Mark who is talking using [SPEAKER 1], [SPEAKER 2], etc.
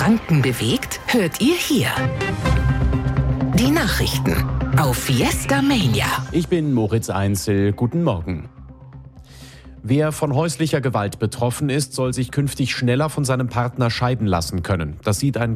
[SPEAKER 1] Franken bewegt, hört ihr hier. Die Nachrichten auf Fiesta Mania.
[SPEAKER 2] Ich bin Moritz Einzel. Guten Morgen. Wer von häuslicher Gewalt betroffen ist, soll sich künftig schneller von seinem Partner scheiden lassen können. Das sieht ein